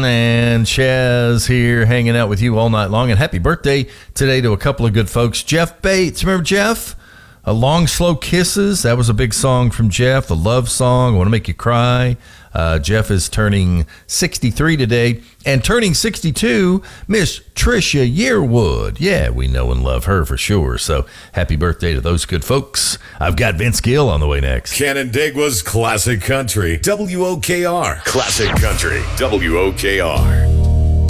and Chaz here hanging out with you all night long. And happy birthday today to a couple of good folks. Jeff Bates, remember Jeff? A Long Slow Kisses, that was a big song from Jeff. The love song, I Want to Make You Cry. Jeff is turning 63 today. And turning 62, Miss Trisha Yearwood. Yeah, we know and love her for sure. So happy birthday to those good folks. I've got Vince Gill on the way next. Canandaigua's Classic Country, WOKR. Classic Country, WOKR.